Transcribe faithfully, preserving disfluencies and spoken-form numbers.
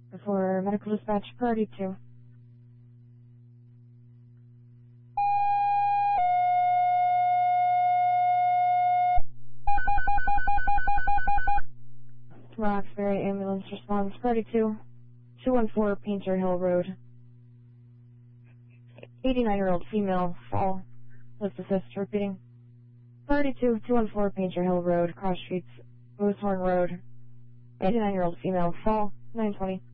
For medical dispatch, priority two. Roxbury ambulance response, priority two. two one four Painter Hill Road. eighty-nine-year-old female, fall. Let's assist, repeating. Priority two, two one four Painter Hill Road, cross streets, Moosehorn Road. eighty-nine-year-old female, fall, nine twenty.